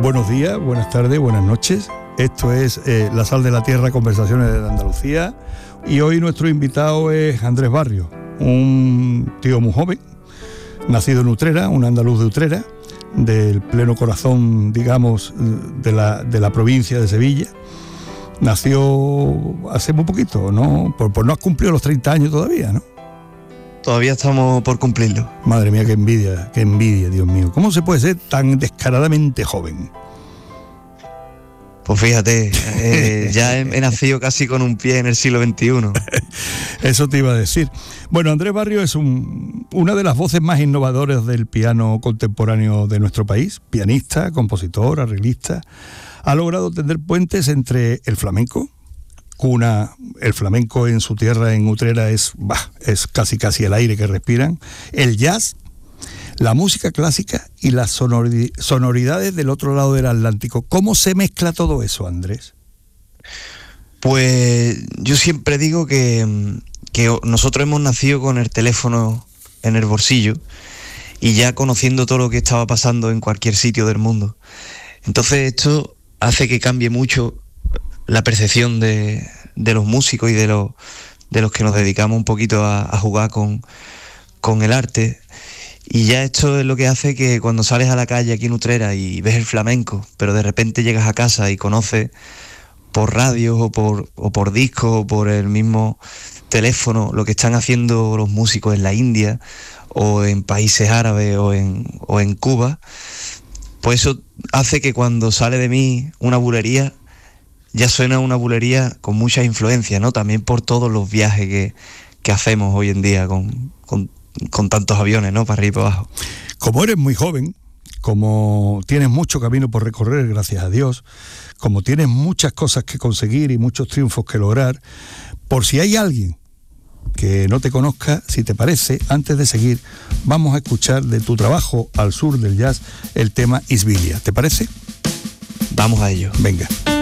Buenos días, buenas tardes, buenas noches. Esto es La Sal de la Tierra, Conversaciones de Andalucía. Y hoy nuestro invitado es Andrés Barrios, un tío muy joven, nacido en Utrera, un andaluz de Utrera, del pleno corazón, digamos, de la provincia de Sevilla. Nació hace muy poquito, ¿no? Pues no has cumplido los 30 años todavía, ¿no? Todavía estamos por cumplirlo. Madre mía, qué envidia, Dios mío. ¿Cómo se puede ser tan descaradamente joven? Pues fíjate, ya he nacido casi con un pie en el siglo XXI. Eso te iba a decir. Bueno, Andrés Barrios es una de las voces más innovadoras del piano contemporáneo de nuestro país. Pianista, compositor, arreglista. Ha logrado tender puentes entre el flamenco, el flamenco en su tierra, en Utrera, es casi el aire que respiran, el jazz, la música clásica y las sonoridades del otro lado del Atlántico. ¿Cómo se mezcla todo eso, Andrés? Pues yo siempre digo que nosotros hemos nacido con el teléfono en el bolsillo y ya conociendo todo lo que estaba pasando en cualquier sitio del mundo. Entonces esto hace que cambie mucho la percepción de los músicos y de los que nos dedicamos un poquito a jugar con el arte. Y ya esto es lo que hace que cuando sales a la calle aquí en Utrera y ves el flamenco, pero de repente llegas a casa y conoces por radios o por discos o por el mismo teléfono lo que están haciendo los músicos en la India o en países árabes o en Cuba, pues eso hace que cuando sale de mí una bulería, ya suena una bulería con mucha influencia, ¿no? También por todos los viajes que hacemos hoy en día con tantos aviones, ¿no? Para arriba y para abajo. Como eres muy joven, como tienes mucho camino por recorrer, gracias a Dios, como tienes muchas cosas que conseguir y muchos triunfos que lograr, por si hay alguien que no te conozca, si te parece, antes de seguir, vamos a escuchar de tu trabajo al sur del jazz el tema Isbilia. ¿Te parece? Vamos a ello. Venga.